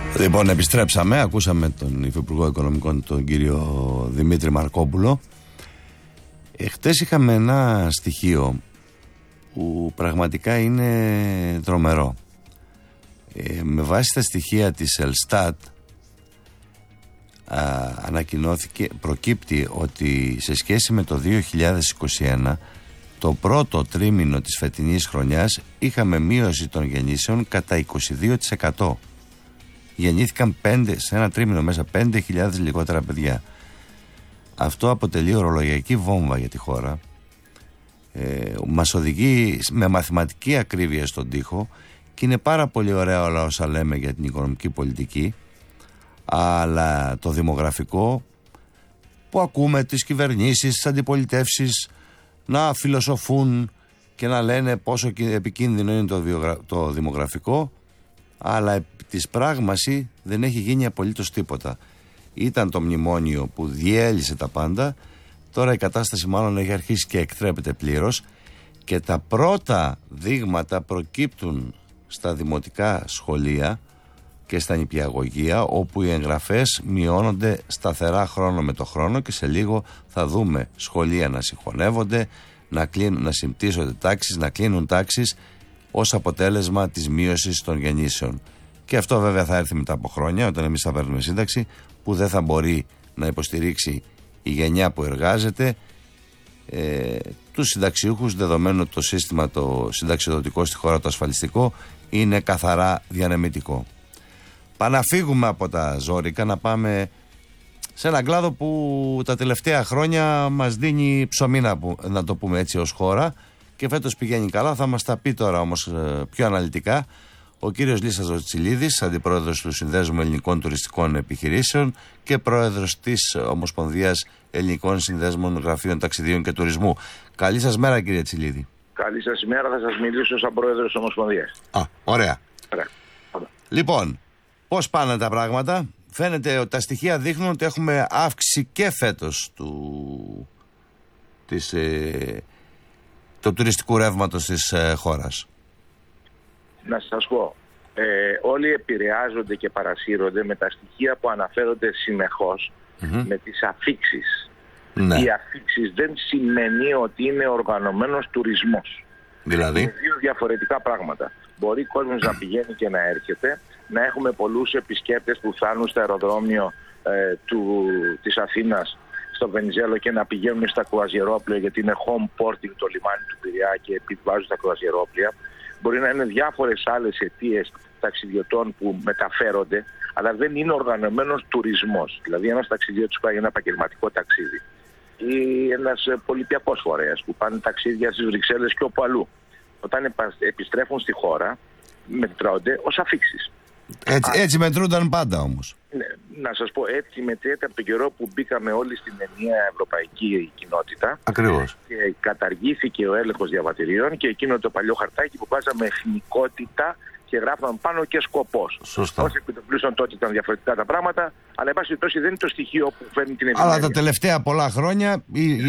Λοιπόν, επιστρέψαμε, ακούσαμε τον Υφυπουργό Οικονομικών, τον κύριο Δημήτρη Μαρκόπουλο. Χτες είχαμε ένα στοιχείο που πραγματικά είναι τρομερό. Με βάση τα στοιχεία της Ελστάτ προκύπτει ότι σε σχέση με το 2021, το πρώτο τρίμηνο της φετινής χρονιάς είχαμε μείωση των γεννήσεων κατά 22%. Γεννήθηκαν σε ένα τρίμηνο μέσα 5.000 λιγότερα παιδιά. Αυτό αποτελεί ορολογιακή βόμβα για τη χώρα. Μας οδηγεί με μαθηματική ακρίβεια στον τοίχο και είναι πάρα πολύ ωραία όλα όσα λέμε για την οικονομική πολιτική, αλλά το δημογραφικό που ακούμε τις κυβερνήσεις, τις αντιπολιτεύσεις να φιλοσοφούν και να λένε πόσο επικίνδυνο είναι το δημογραφικό, αλλά της πράγμαση δεν έχει γίνει απολύτως τίποτα. Ήταν το μνημόνιο που διέλυσε τα πάντα, τώρα η κατάσταση μάλλον έχει αρχίσει και εκτρέπεται πλήρως και τα πρώτα δείγματα προκύπτουν στα δημοτικά σχολεία και στα νηπιαγωγεία, όπου οι εγγραφές μειώνονται σταθερά χρόνο με το χρόνο και σε λίγο θα δούμε σχολεία να συγχωνεύονται, να συμπτύσσονται τάξεις, να κλείνουν τάξεις ως αποτέλεσμα της μείωσης των γεννήσεων. Και αυτό βέβαια θα έρθει μετά από χρόνια, όταν εμείς θα παίρνουμε σύνταξη, που δεν θα μπορεί να υποστηρίξει η γενιά που εργάζεται τους συνταξιούχους, δεδομένου ότι το σύστημα το συνταξιοδοτικό στη χώρα, το ασφαλιστικό, είναι καθαρά διανεμητικό. Πάμε να φύγουμε από τα ζόρικα, να σε έναν κλάδο που τα τελευταία χρόνια μας δίνει ψωμί, να το πούμε έτσι, ως χώρα, και φέτος πηγαίνει καλά. Θα μας τα πει τώρα όμως πιο αναλυτικά ο κύριος Λίσας Δοτσιλίδης, αντιπρόεδρος του Συνδέσμου Ελληνικών Τουριστικών Επιχειρήσεων και πρόεδρος της Ομοσπονδίας Ελληνικών Συνδέσμων Γραφείων Ταξιδίων και Τουρισμού. Καλή σας μέρα, κύριε Τσιλίδη. Καλή σας ημέρα, θα σας μιλήσω σαν πρόεδρος της Ομοσπονδίας. Ωραία. Λοιπόν, πώς πάνε τα πράγματα? Φαίνεται ότι τα στοιχεία δείχνουν ότι έχουμε αύξηση και φέτος του τουριστικού ρεύματος της χώρας. Να σας πω, όλοι επηρεάζονται και παρασύρονται με τα στοιχεία που αναφέρονται συνεχώς, με τις αφίξεις. Ναι. Οι αφίξεις δεν σημαίνει ότι είναι οργανωμένος τουρισμός. Δηλαδή? Είναι δύο διαφορετικά πράγματα. Μπορεί κόσμος να πηγαίνει και να έρχεται, να έχουμε πολλούς επισκέπτες που φτάνουν στο αεροδρόμιο της Αθήνας, στο Βενιζέλο, και να πηγαίνουν στα κρουαζιερόπλια, γιατί είναι home porting το λιμάνι του Πειραιά και επιβάζουν στα κρουαζιερόπλια. Μπορεί να είναι διάφορες άλλες αιτίες ταξιδιωτών που μεταφέρονται, αλλά δεν είναι οργανωμένος τουρισμός. Δηλαδή ένας ταξιδιώτης που πάει ένα επαγγελματικό ταξίδι ή ένας πολιτιακός φορέας που πάνε ταξίδια στις Βρυξέλλες και όπου αλλού, όταν επιστρέφουν στη χώρα, μετρώνται ως αφίξεις. Έτσι μετρούνταν πάντα όμως. Ναι, να σας πω, έτσι μετριέται από τον καιρό που μπήκαμε όλοι στην ενιαία ευρωπαϊκή κοινότητα. Ακριβώς. Και καταργήθηκε ο έλεγχος διαβατηρίων και εκείνο το παλιό χαρτάκι που βάζαμε εθνικότητα και γράφαμε πάνω και σκοπός. Σωστά. Όσοι επιτοπλίστων τότε ήταν διαφορετικά τα πράγματα, αλλά εν πάση περιπτώσει δεν είναι το στοιχείο που φέρνει την ευημερία. Αλλά τα τελευταία πολλά χρόνια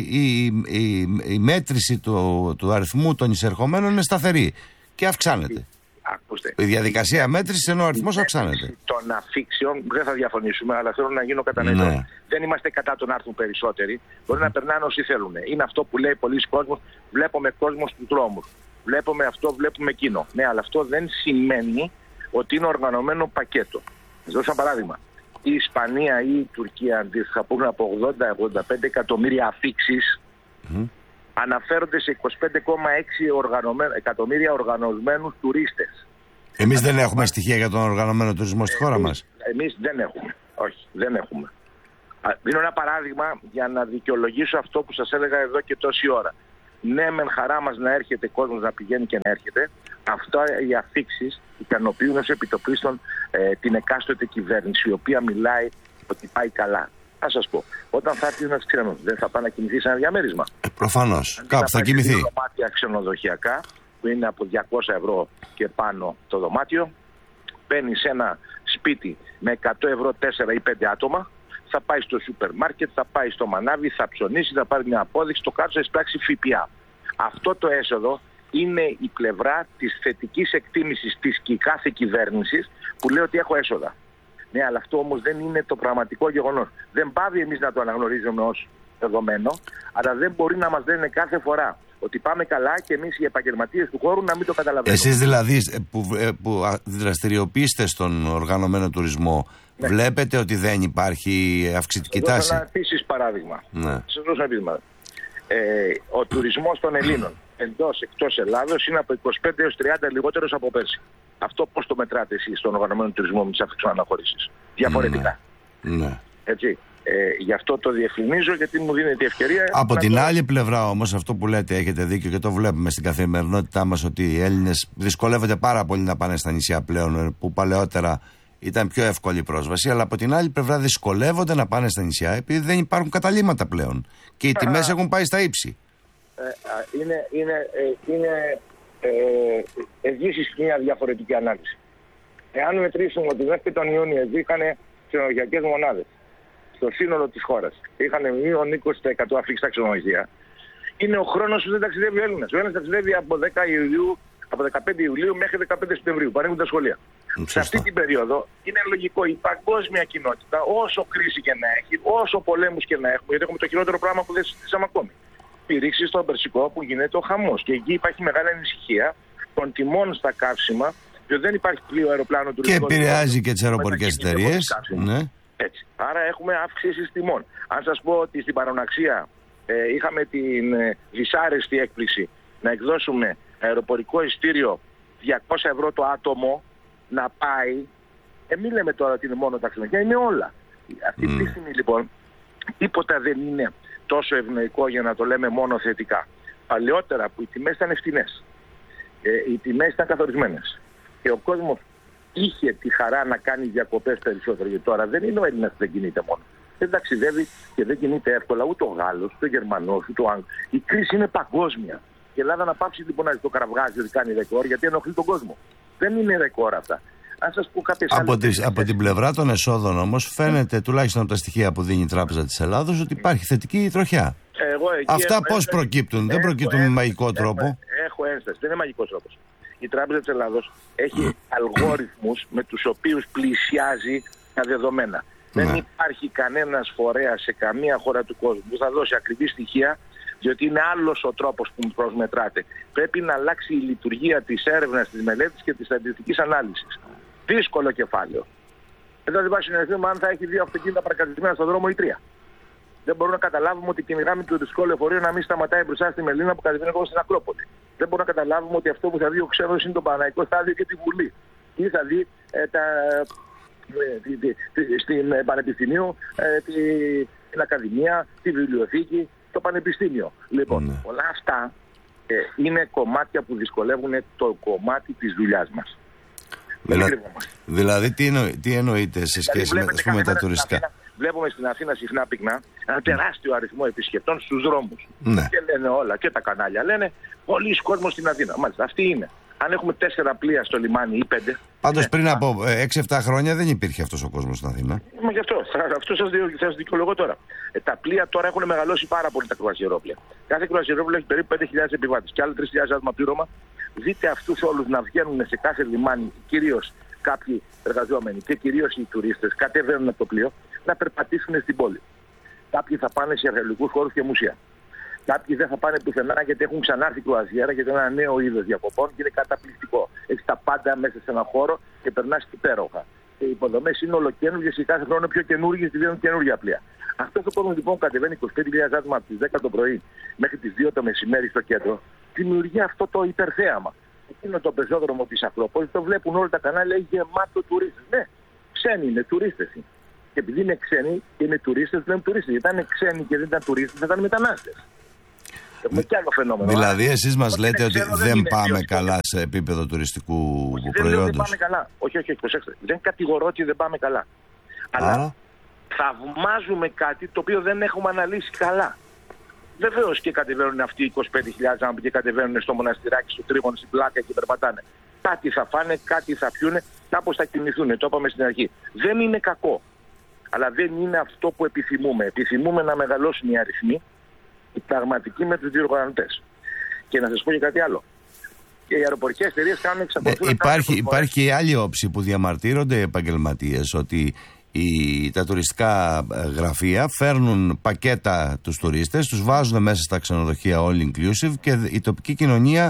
η μέτρηση του αριθμού των εισερχομένων είναι σταθερή και αυξάνεται. Ακούστε. Η διαδικασία μέτρησης, ενώ ο αριθμός αυξάνεται. Των αφίξεων δεν θα διαφωνήσουμε, αλλά θέλω να γίνω κατανοητό. Ναι. Δεν είμαστε κατά των να έρθουν περισσότεροι. Μπορεί να περνάνε όσοι θέλουν. Είναι αυτό που λέει πολλοί κόσμος. Βλέπουμε κόσμο στους δρόμους. Βλέπουμε αυτό, βλέπουμε εκείνο. Ναι, αλλά αυτό δεν σημαίνει ότι είναι οργανωμένο πακέτο. Σας δώσω ένα παράδειγμα. Η Ισπανία ή η Τουρκία, αντίστοιχα, που έχουν από 80-85 εκατομμύρια αφίξεις, αναφέρονται σε 25,6 εκατομμύρια οργανωμένους τουρίστες. Εμείς δεν έχουμε στοιχεία για τον οργανωμένο τουρισμό στη χώρα μας. Εμείς δεν έχουμε. Όχι, δεν έχουμε. Δίνω ένα παράδειγμα για να δικαιολογήσω αυτό που σας έλεγα εδώ και τόση ώρα. Ναι, μεν χαρά μας να έρχεται κόσμος να πηγαίνει και να έρχεται. Αυτά οι αφίξεις ικανοποιούν ως επιτοπλίστων την εκάστοτε κυβέρνηση, η οποία μιλάει ότι πάει καλά. Να σας πω, όταν θα έρθει ένας ξένος, δεν θα πάει να κοιμηθεί σε ένα διαμέρισμα? Προφανώς. Κάπου θα κοιμηθεί. Δωμάτια ξενοδοχειακά, που είναι από 200 ευρώ και πάνω το δωμάτιο, μπαίνει σε ένα σπίτι με 100 ευρώ 4 ή 5 άτομα, θα πάει στο σούπερ μάρκετ, θα πάει στο μανάβι, θα ψωνίσει, θα πάρει μια απόδειξη, το κάτω θα εισπράξει ΦΠΑ. Αυτό το έσοδο είναι η πλευρά της θετικής εκτίμησης της κάθε κυβέρνησης που λέει ότι έχω έσοδα. Ναι, αλλά αυτό όμως δεν είναι το πραγματικό γεγονός. Δεν πάβει εμείς να το αναγνωρίζουμε ως δεδομένο, αλλά δεν μπορεί να μας λένε κάθε φορά ότι πάμε καλά και εμείς οι επαγγελματίες του χώρου να μην το καταλαβαίνουμε. Εσείς δηλαδή που δραστηριοποιείστε στον οργανωμένο τουρισμό, ναι, βλέπετε ότι δεν υπάρχει αυξητική τάση? Ένα επίσης παράδειγμα. Ναι. Σας δώσω ένα επίδημα. Ο τουρισμός των Ελλήνων εκτός Ελλάδος είναι από 25 έως 30 λιγότερος από πέρσι. Αυτό πώς το μετράτε εσείς στον οργανωμένο τουρισμό με τις αυξημένες αναχωρήσεις? Διαφορετικά. Ναι. Έτσι. Γι' αυτό το διευκρινίζω, γιατί μου δίνεται η ευκαιρία. Από την άλλη πλευρά όμως, αυτό που λέτε έχετε δίκιο και το βλέπουμε στην καθημερινότητά μας, ότι οι Έλληνες δυσκολεύονται πάρα πολύ να πάνε στα νησιά πλέον, που παλαιότερα ήταν πιο εύκολη πρόσβαση, αλλά από την άλλη πλευρά δυσκολεύονται να πάνε στα νησιά επειδή δεν υπάρχουν καταλύματα πλέον και οι τιμές έχουν πάει στα ύψη. Είναι επίσης μια διαφορετική ανάλυση. Εάν μετρήσουμε ότι μέχρι τον Ιούνιο είχαν ξενοδοχειακές μονάδες στο σύνολο της χώρας, είχαν μείον 20% αφήξει τα ξενοδοχεία, είναι ο χρόνος που δεν ταξιδεύει ο Έλληνας. Ο Έλληνας ταξιδεύει από 15 Ιουλίου μέχρι 15 Σεπτεμβρίου, που ανοίγουν τα σχολεία. Σε αυτή την περίοδο είναι λογικό η παγκόσμια κοινότητα, όσο κρίση και να έχει, όσο πολέμους και να έχουμε, γιατί έχουμε το χειρότερο πράγμα που δεν συζητήσαμε ακόμη, πηρίξει στον Περσικό που γίνεται ο χαμός. Και εκεί υπάρχει μεγάλη ανησυχία των τιμών στα καύσιμα, διότι δεν υπάρχει πλοίο αεροπλάνο τουριστικό. Και επηρεάζει και τις αεροπορικές εταιρείες. Ναι. Έτσι. Άρα έχουμε αύξηση τιμών. Αν σας πω ότι στην παροναξία είχαμε την δυσάρεστη έκπληξη να εκδώσουμε αεροπορικό ειστήριο 200 ευρώ το άτομο να πάει, μην λέμε τώρα ότι είναι μόνο τα ξενοδοχεία, είναι όλα. Αυτή τη στιγμή λοιπόν τίποτα δεν είναι τόσο ευνοϊκό για να το λέμε μόνο θετικά. Παλαιότερα που οι τιμές ήταν φτηνές, οι τιμές ήταν καθορισμένες και ο κόσμος είχε τη χαρά να κάνει διακοπές περισσότερο, γιατί τώρα δεν είναι ο Έλληνας που δεν κινείται μόνο. Δεν ταξιδεύει και δεν κινείται εύκολα ούτε ο Γάλλος, ούτε ο Γερμανός, ούτε ο Άγγλος. Η κρίση είναι παγκόσμια. Η Ελλάδα να πάψει λοιπόν να το κραυγάζει ότι κάνει ρεκόρ, γιατί ενοχλεί τον κόσμο. Δεν είναι ρεκόρ αυτά. Αν σας πω κάποιες από την πλευρά των εσόδων όμως φαίνεται, τουλάχιστον από τα στοιχεία που δίνει η Τράπεζα της Ελλάδος, ότι υπάρχει θετική τροχιά. Αυτά πώς προκύπτουν? Δεν προκύπτουν με μαγικό τρόπο. Έχω ένσταση. Δεν είναι μαγικός τρόπος. Η Τράπεζα της Ελλάδος έχει αλγόριθμους με τους οποίους πλησιάζει τα δεδομένα. Δεν υπάρχει κανένας φορέας σε καμία χώρα του κόσμου που θα δώσει ακριβή στοιχεία, διότι είναι άλλος ο τρόπος που προσμετράτε. Πρέπει να αλλάξει η λειτουργία της έρευνας, της μελέτης και της στατιστικής ανάλυσης. Δύσκολο κεφάλαιο. Εδώ δεν πάει συνεργασία αν θα έχει 2 αυτοκίνητα παρακατεστημένα στον δρόμο ή 3. Δεν μπορούμε να καταλάβουμε ότι κυνηγάμε το τουριστικό λεωφορείο να μην σταματάει μπροστά στη Μελίνα που κατεβαίνει εγώ στην Ακρόπολη. Δεν μπορούμε να καταλάβουμε ότι αυτό που θα δει ο ξένος είναι το Παναθηναϊκό στάδιο και τη Βουλή. Ή θα δει στην Πανεπιστημίου την Ακαδημία, τη Βιβλιοθήκη, το Πανεπιστήμιο. Λοιπόν, όλα αυτά είναι κομμάτια που δυσκολεύουν το κομμάτι της δουλειάς μας. Δηλαδή τι εννοείτε σε σχέση με τα τουριστικά? Βλέπουμε στην Αθήνα συχνά πυκνά ένα τεράστιο αριθμό επισκεπτών στους δρόμους. Ναι. Και λένε όλα, και τα κανάλια λένε, πολλοί κόσμος στην Αθήνα. Μάλιστα, αυτή είναι. Αν έχουμε 4 πλοία στο λιμάνι ή 5. Πάντως πριν από 6-7 χρόνια δεν υπήρχε αυτός ο κόσμος στην Αθήνα. Μα γι' αυτό σας δικαιολογώ τώρα. Τα πλοία τώρα έχουν μεγαλώσει πάρα πολύ, τα κρουαζιερόπλοια. Κάθε κρουαζιερόπλοιο έχει περίπου 5.000 επιβάτες και άλλα 3.000 άτομα πλήρωμα. Δείτε αυτούς όλους να βγαίνουν σε κάθε λιμάνι, κυρίως κάποιοι εργαζόμενοι και κυρίως οι τουρίστες, κατεβαίνουν από το πλοίο να περπατήσουν στην πόλη. Κάποιοι θα πάνε σε αρχαιολογικούς χώρους και μουσεία. Κάποιοι δεν θα πάνε πουθενά γιατί έχουν ξανάρθει κρουαζιέρα, γιατί είναι ένα νέο είδος διακοπών και είναι καταπληκτικό. Έχεις τα πάντα μέσα σε ένα χώρο και περνάς υπέροχα. Και οι υποδομές είναι ολοκαίνουργιες και κάθε χρόνο πιο καινούργιες και βγαίνουν καινούργια πλοία. Αυτό ο κόσμος λοιπόν κατεβαίνει 25.000 άτομα από τις 10 το πρωί μέχρι τις 2 το μεσημέρι στο κέντρο, δημιουργεί αυτό το υπερθέαμα. Εκείνο το πεζόδρομο της Ακρόπολης το βλέπουν όλα τα κανάλια, έχει γεμάτο τουρίστες. Ναι, ξένοι είναι, τουρίστες είναι. Και επειδή είναι ξένοι και είναι τουρίστες, δεν είναι τουρίστες. Γιατί ήταν ξένοι και δεν ήταν τουρίστες, θα ήταν μετανάστες. Έχουμε κι άλλο φαινόμενο. Δηλαδή, εσείς μας λέτε ότι δεν πάμε καλά σε επίπεδο τουριστικού προϊόντος. Δεν πάμε καλά. Όχι, προσέξτε. Δεν κατηγορώ ότι δεν πάμε καλά. Αλλά θαυμάζουμε κάτι το οποίο δεν έχουμε αναλύσει καλά. Βεβαίως και κατεβαίνουν αυτοί οι 25.000 άνθρωποι και κατεβαίνουν στο μοναστηράκι, στο Τρίγωνο, στην Πλάκα και περπατάνε. Κάτι θα φάνε, κάτι θα πιούνε, κάπως θα κινηθούν. Το είπαμε στην αρχή. Δεν είναι κακό. Αλλά δεν είναι αυτό που επιθυμούμε. Επιθυμούμε να μεγαλώσουν οι αριθμοί, οι πραγματικοί με τους διοργανωτές. Και να σας πω και κάτι άλλο. Και οι αεροπορικές εταιρείες κάνουν εξακολουθούν. Υπάρχει και η άλλη όψη που διαμαρτύρονται οι επαγγελματίες, ότι τα τουριστικά γραφεία φέρνουν πακέτα τους τουρίστες, τους βάζουν μέσα στα ξενοδοχεία all inclusive και η τοπική κοινωνία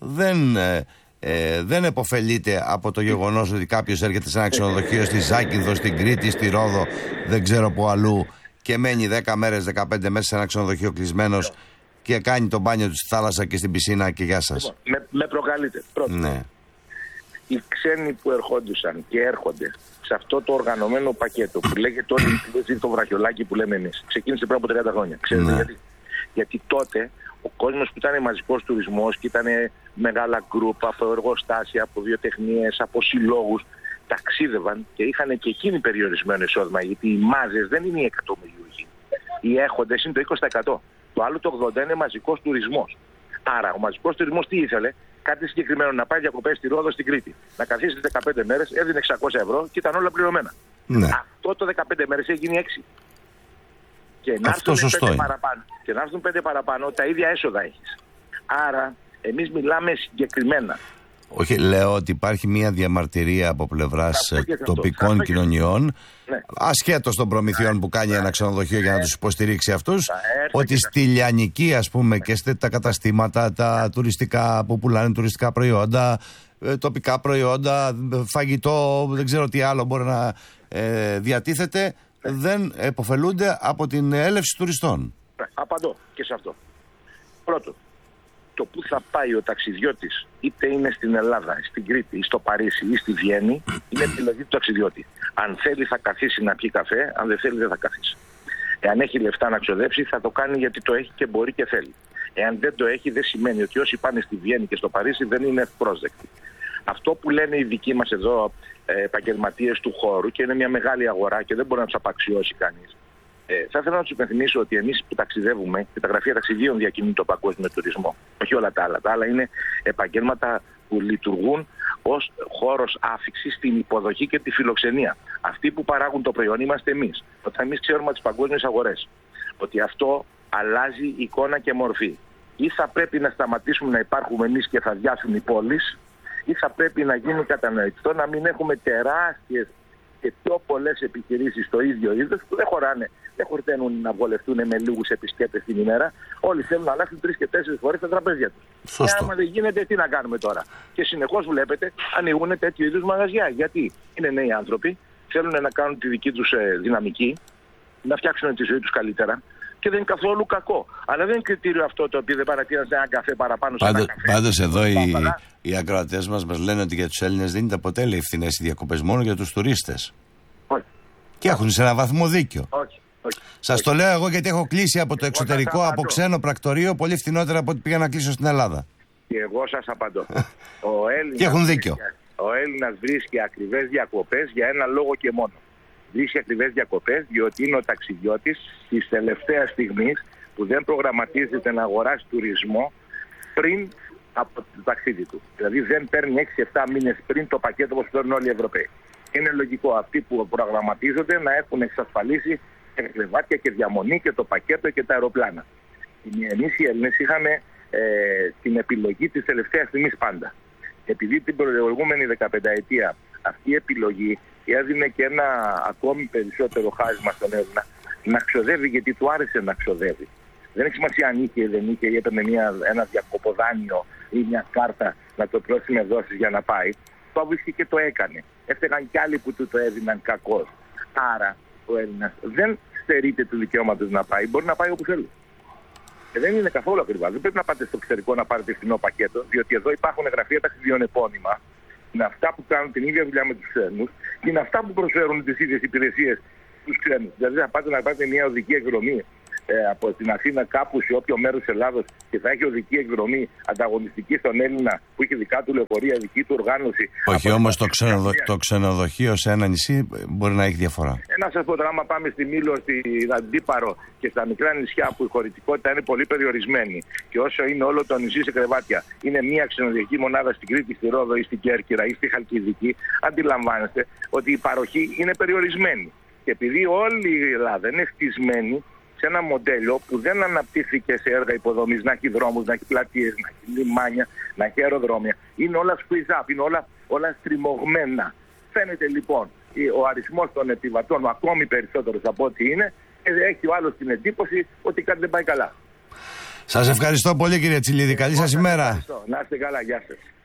δεν επωφελείται από το γεγονός ότι κάποιος έρχεται σε ένα ξενοδοχείο στη Ζάκυνθο, στην Κρήτη, στη Ρόδο, δεν ξέρω που αλλού, και μένει 10 μέρες, 15 μέσα σε ένα ξενοδοχείο κλεισμένος και κάνει το μπάνιο του στη θάλασσα και στην πισίνα και γεια σας. Με προκαλείτε. Πρώτον, ναι. Οι ξένοι που ερχόντουσαν και έρχονται σε αυτό το οργανωμένο πακέτο που λέγεται όλη το βραχιολάκι που λέμε εμείς, ξεκίνησε πριν από 30 χρόνια. Ξέρετε γιατί? Γιατί τότε ο κόσμος που ήταν μαζικός τουρισμός και ήταν μεγάλα γκρουπ από εργοστάσια, από βιοτεχνίες, από συλλόγους, ταξίδευαν και είχαν και εκείνοι περιορισμένο εισόδημα, γιατί οι μάζες δεν είναι οι εκατομμυριούχοι. Οι έχοντες είναι το 20%. Το άλλο το 80% είναι μαζικός τουρισμός. Άρα ο μαζικός τουρισμός τι ήθελε? Κάτι συγκεκριμένο, να πάει διακοπές στη Ρόδο, στην Κρήτη. Να καθίσει 15 μέρες, έδινε 600 ευρώ και ήταν όλα πληρωμένα. Ναι. Αυτό το 15 μέρες έγινε 6. Και να έρθουν 5 παραπάνω. Και να έρθουν 5 παραπάνω, τα ίδια έσοδα έχεις. Άρα εμείς μιλάμε συγκεκριμένα. Όχι, λέω ότι υπάρχει μια διαμαρτυρία από πλευράς τοπικών κοινωνιών, ναι, ασχέτως των προμηθειών που κάνει ένα ξενοδοχείο για να τους υποστηρίξει αυτούς, ότι στη Λιανική, ας πούμε, και τα καταστήματα, τα τουριστικά που πουλάνε τουριστικά προϊόντα, τοπικά προϊόντα, φαγητό, δεν ξέρω τι άλλο μπορεί να διατίθεται, δεν επωφελούνται από την έλευση τουριστών. Απαντώ και σε αυτό. Πρώτον, το που θα πάει ο ταξιδιώτης, είτε είναι στην Ελλάδα, στην Κρήτη, ή στο Παρίσι ή στη Βιέννη, είναι επιλογή του ταξιδιώτη. Αν θέλει θα καθίσει να πιει καφέ, αν δεν θέλει δεν θα καθίσει. Εάν έχει λεφτά να ξοδέψει θα το κάνει γιατί το έχει και μπορεί και θέλει. Εάν δεν το έχει, δεν σημαίνει ότι όσοι πάνε στη Βιέννη και στο Παρίσι δεν είναι ευπρόσδεκτοι. Αυτό που λένε οι δικοί μας εδώ επαγγελματίες του χώρου, και είναι μια μεγάλη αγορά και δεν μπορεί να τους απαξιώσει κανείς. Θα ήθελα να τους υπενθυμίσω ότι εμείς που ταξιδεύουμε και τα γραφεία ταξιδίων διακινούν τον παγκόσμιο τουρισμό. Όχι όλα τα άλλα. Τα άλλα είναι επαγγέλματα που λειτουργούν ως χώρος άφιξης στην υποδοχή και τη φιλοξενία. Αυτοί που παράγουν το προϊόν είμαστε εμείς. Όταν εμείς ξέρουμε τις παγκόσμιες αγορές, ότι αυτό αλλάζει εικόνα και μορφή. Ή θα πρέπει να σταματήσουμε να υπάρχουμε εμείς και θα διάσουν οι πόλεις, ή θα πρέπει να γίνει κατανοητό να μην έχουμε τεράστιες και πιο πολλές επιχειρήσεις στο ίδιο είδος που δεν χορταίνουν να βολευτούν με λίγους επισκέπτες την ημέρα. Όλοι θέλουν να αλλάξουν 3 και 4 φορές τα τραπέζια τους. Και άμα δεν γίνεται, τι να κάνουμε τώρα? Και συνεχώς βλέπετε ανοίγουν τέτοιου είδους μαγαζιά. Γιατί είναι νέοι άνθρωποι, θέλουν να κάνουν τη δική τους δυναμική, να φτιάξουν τη ζωή τους καλύτερα. Και δεν είναι καθόλου κακό. Αλλά δεν είναι κριτήριο αυτό το οποίο δεν παρατήρησε ένα καφέ παραπάνω σε ένα καφέ. Πάντως εδώ οι ακροατές μας λένε ότι για τους Έλληνες δεν είναι ποτέ ευθυνές οι διακοπές, μόνο για τους τουρίστες. Όχι. Και έχουν σε ένα βαθμό δίκιο. Όχι. Σας το λέω εγώ γιατί έχω κλείσει από το εξωτερικό, από ξένο πρακτορείο, πολύ φθηνότερα από ό,τι πήγα να κλείσω στην Ελλάδα. Και εγώ σας απαντώ. Και έχουν δίκιο. Ο Έλληνας βρίσκει ακριβές διακοπές για ένα λόγο και μόνο. Βρίσκει ακριβές διακοπές διότι είναι ο ταξιδιώτης της τελευταίας στιγμής που δεν προγραμματίζεται να αγοράσει τουρισμό πριν από το ταξίδι του. Δηλαδή δεν παίρνει 6-7 μήνες πριν το πακέτο όπως παίρνουν όλοι οι Ευρωπαίοι. Είναι λογικό αυτοί που προγραμματίζονται να έχουν εξασφαλίσει κρεβάτια και διαμονή και το πακέτο και τα αεροπλάνα. Εμείς οι Έλληνες είχαμε την επιλογή της τελευταίας στιγμής πάντα. Επειδή την προηγούμενη 15ετία αυτή η επιλογή έδινε και ένα ακόμη περισσότερο χάρισμα στον Έλληνα να ξοδεύει, γιατί του άρεσε να ξοδεύει. Δεν έχει σημασία αν είχε ή δεν είχε, ή έπαιρνε ένα διακοποδάνιο ή μια κάρτα να το τρώσει με δόσεις για να πάει. Το βρίσκει και το έκανε. Έφταιγαν κι άλλοι που του το έδιναν κακώς. Άρα ο Έλληνας δεν στερείται του δικαιώματος να πάει, μπορεί να πάει όπου θέλει. Και δεν είναι καθόλου ακριβά. Δεν πρέπει να πάτε στο εξωτερικό να πάρετε φθηνό πακέτο, διότι εδώ υπάρχουν γραφεία ταξιδιών επώνυμα. Είναι αυτά που κάνουν την ίδια δουλειά με τους ξένους και είναι αυτά που προσφέρουν τις ίδιες υπηρεσίες στους ξένους. Δηλαδή θα πάτε να πάρετε μια οδική εκδρομή από την Αθήνα κάπου σε όποιο μέρος της Ελλάδος και θα έχει οδική εκδρομή ανταγωνιστική στον Έλληνα που έχει δικά του λεωφορεία, δική του οργάνωση. Όχι όμως το ξενοδοχείο σε ένα νησί μπορεί να έχει διαφορά. Να σας πω τώρα, άμα πάμε στη Μήλο, στην Αντίπαρο και στα μικρά νησιά που η χωρητικότητα είναι πολύ περιορισμένη και όσο είναι όλο το νησί σε κρεβάτια, είναι μία ξενοδοχική μονάδα στην Κρήτη, στη Ρόδο ή στην Κέρκυρα ή στη Χαλκιδική, αντιλαμβάνεστε ότι η παροχή είναι περιορισμένη. Και επειδή όλη η Ελλάδα είναι χτισμένη σε ένα μοντέλο που δεν αναπτύχθηκε σε έργα υποδομής, να έχει δρόμους, να έχει πλατείες, να έχει λιμάνια, να έχει αεροδρόμια. Είναι όλα squeeze up, είναι όλα στριμωγμένα. Φαίνεται λοιπόν ο αριθμός των επιβατών ακόμη περισσότερος από ό,τι είναι και έχει ο άλλος την εντύπωση ότι κάτι δεν πάει καλά. Σας ευχαριστώ πολύ, κύριε Τσιλίδη. Καλή σας ημέρα. Να είστε καλά, γεια σας.